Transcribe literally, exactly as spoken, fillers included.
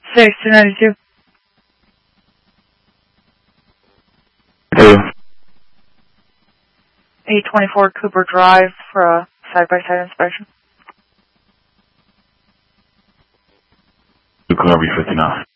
six two ninety-two. Who? eight twenty-four Cooper Drive for a side-by-side inspection. Columbia fifty-nine.